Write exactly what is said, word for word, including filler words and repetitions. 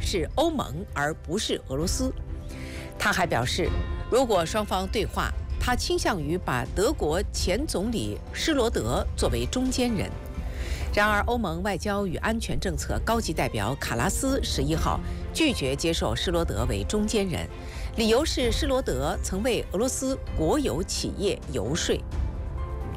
是欧盟，而不是俄罗斯。他还表示，如果双方对话，他倾向于把德国前总理施罗德作为中间人。然而，欧盟外交与安全政策高级代表卡拉斯十一号拒绝接受施罗德为中间人，理由是施罗德曾为俄罗斯国有企业游说。